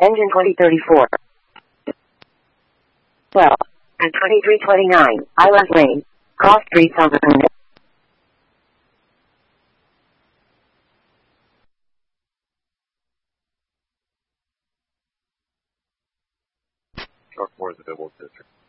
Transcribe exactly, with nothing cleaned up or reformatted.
Engine twenty thirty-four. twelve. And twenty-three twenty-nine. Island Lane. Cost three thousand. Sharkmoor is available to district.